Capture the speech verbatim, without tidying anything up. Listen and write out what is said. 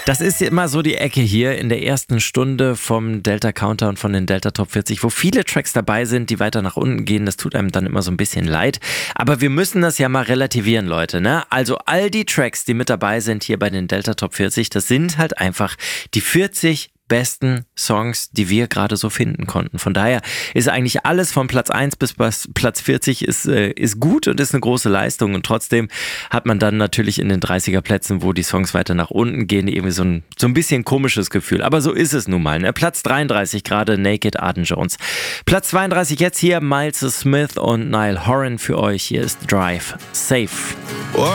Das ist immer so die Ecke hier in der ersten Stunde vom Delta Counter und von den Delta Top vierzig, wo viele Tracks dabei sind, die weiter nach unten gehen. Das tut einem dann immer so ein bisschen leid. Aber wir müssen das ja mal relativieren, Leute, ne? Also all die Tracks, die mit dabei sind hier bei den Delta Top vierzig, das sind halt einfach die vierzig besten Songs, die wir gerade so finden konnten. Von daher ist eigentlich alles von Platz eins bis Platz vierzig ist, äh, ist gut und ist eine große Leistung. Und trotzdem hat man dann natürlich in den dreißiger Plätzen, wo die Songs weiter nach unten gehen, irgendwie so ein, so ein bisschen komisches Gefühl. Aber so ist es nun mal. Ne? Platz dreiunddreißig gerade Naked Arden Jones. Platz zweiunddreißig jetzt hier Miles Smith und Niall Horan für euch. Hier ist Drive Safe.